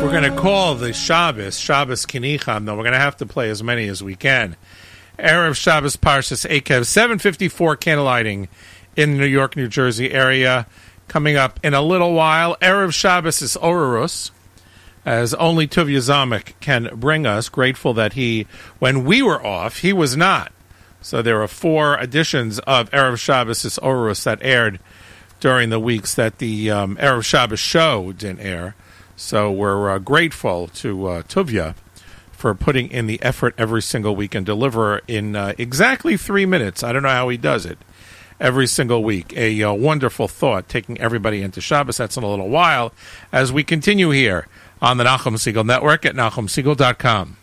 We're going to call the Shabbos Kinicham, though we're going to have to play as many as we can. Erev Shabbos Parshas Eikev, 7:54 candlelighting in the New York, New Jersey area. Coming up in a little while, Erev Shabbos is Ororus, as only Tuvia Zamek can bring us. Grateful that when we were off, he was not. So there are 4 editions of Erev Shabbos is Ororus that aired during the weeks that the Erev Shabbos show didn't air. So we're grateful to Tuvia for putting in the effort every single week and deliver in exactly 3 minutes. I don't know how he does it. Every single week. A wonderful thought, taking everybody into Shabbos. That's in a little while as we continue here on the Nachum Segal Network at NachumSegal.com.